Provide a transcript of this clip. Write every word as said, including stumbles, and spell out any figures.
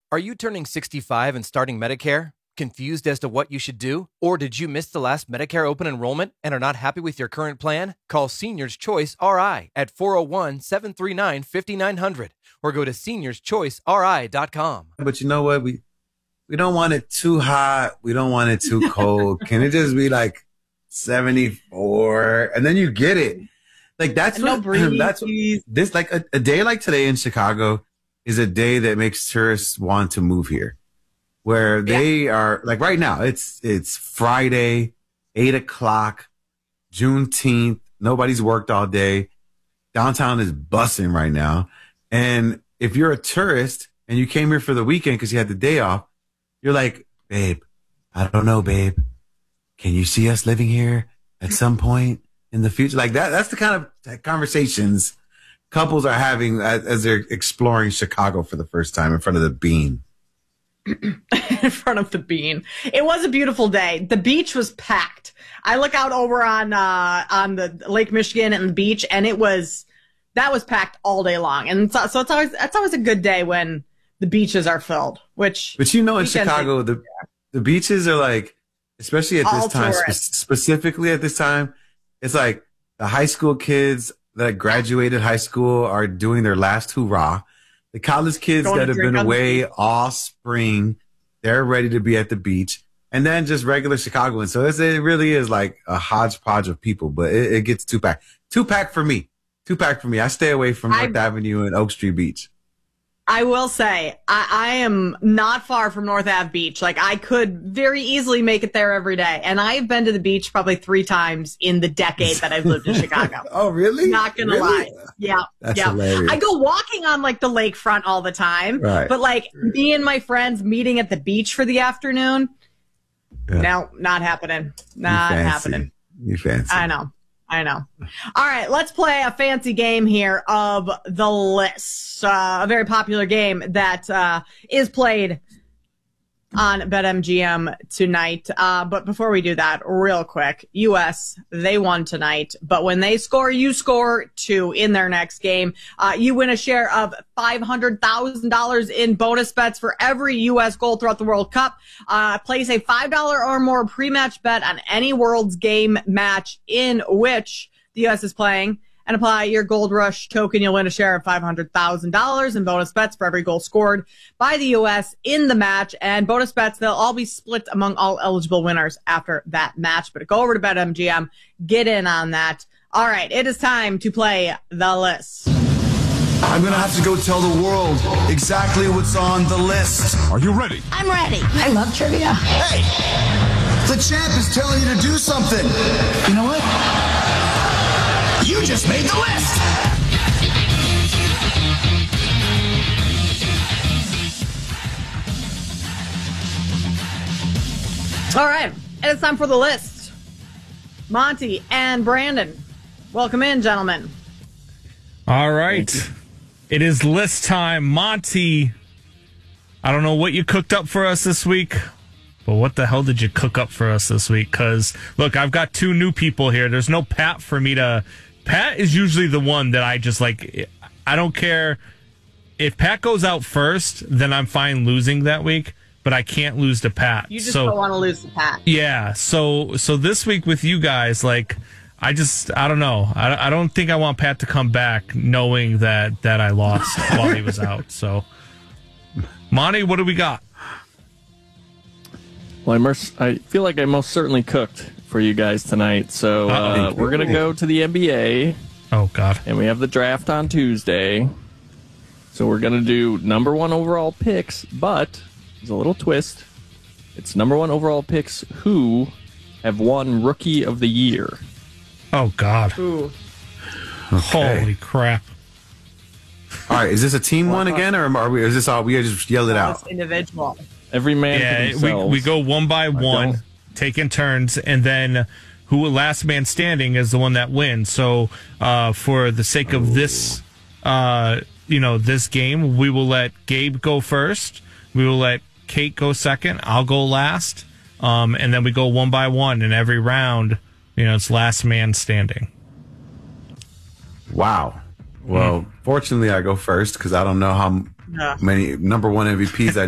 Are you turning sixty-five and starting Medicare? Confused as to what you should do? Or did you miss the last Medicare open enrollment and are not happy with your current plan? Call Seniors Choice R I at four oh one, seven three nine, five nine zero zero or go to seniors choice r i dot com. But you know what? We we don't want it too hot. We don't want it too cold. Can it just be like seventy-four? And then you get it. Like that's no what, breeze. that's what, this like a, a day like today in Chicago is a day that makes tourists want to move here. Where they yeah. are like right now, it's it's Friday, eight o'clock, Juneteenth. Nobody's worked all day. Downtown is bussing right now. And if you're a tourist and you came here for the weekend because you had the day off, you're like, babe, I don't know, babe. Can you see us living here at some point in the future? Like that. That's the kind of conversations couples are having as, as they're exploring Chicago for the first time in front of the Bean. In front of the Bean. It was a beautiful day. The beach was packed. I look out over on uh, on the Lake Michigan and the beach, and it was that was packed all day long. And so, so it's always that's always a good day when the beaches are filled. Which, but you know, in Chicago, the the beaches are like, especially at all this time, spe- specifically at this time, it's like the high school kids that graduated high school are doing their last hurrah. The college kids Going that have been away all spring, they're ready to be at the beach. And then just regular Chicagoans. So it's, it really is like a hodgepodge of people, but it, it gets two pack. Two pack for me. Two pack for me. I stay away from North I, Avenue and Oak Street Beach. I will say, I, I am not far from North Ave Beach. Like, I could very easily make it there every day. And I've been to the beach probably three times in the decade that I've lived in Chicago. Oh, really? Not gonna really? lie. Yeah. That's yeah. hilarious. I go walking on, like, the lakefront all the time. Right. But, like, right. me and my friends meeting at the beach for the afternoon, yeah. no, not happening. Not you happening. You fancy. I know. I know. All right, let's play a fancy game here of the list. Uh, a very popular game that uh, is played on BetMGM tonight. Uh, but before we do that, real quick, U S, they won tonight. But when they score, you score two in their next game. Uh, you win a share of five hundred thousand dollars in bonus bets for every U S goal throughout the World Cup. Uh, place a five dollars or more pre-match bet on any World's game match in which the U S is playing. And apply your Gold Rush token. You'll win a share of five hundred thousand dollars in bonus bets for every goal scored by the U S in the match. And bonus bets, they'll all be split among all eligible winners after that match. But go over to BetMGM, get in on that. All right, it is time to play the list. I'm going to have to go tell the world exactly what's on the list. Are you ready? I'm ready. I love trivia. Hey, the champ is telling you to do something. You know what? You just made the list! All right, and it's time for the list. Monty and Brandon, welcome in, gentlemen. All right, it is list time. Monty, I don't know what you cooked up for us this week, but what the hell did you cook up for us this week? Because, look, I've got two new people here. There's no Pat for me to... Pat is usually the one that I just like. I don't care if Pat goes out first, then I'm fine losing that week, but I can't lose to Pat. You just so, don't want to lose to Pat. Yeah. So, so this week with you guys, like, I just, I don't know. I, I don't think I want Pat to come back knowing that, that I lost while he was out. So, Monty, what do we got? Well, I, mer- I feel like I most certainly cooked for you guys tonight. So uh, we're going to go to the N B A. Oh, God. And we have the draft on Tuesday. So we're going to do number one overall picks, but there's a little twist. It's number one overall picks who have won Rookie of the Year. Oh, God. Ooh. Okay. Holy crap. All right, is this a team one again, or are we, is this all, we just yelled it Oh, out? it's individual. Every man yeah, for themselves. we, we go one by I one. don't. Taking turns, and then who last man standing is the one that wins. So, uh, for the sake of this, uh, you know, this game, we will let Gabe go first. We will let Kate go second. I'll go last, um, and then we go one by one. And every round, you know, it's last man standing. Wow. Well, mm. fortunately, I go first because I don't know how yeah. many number one M V Ps I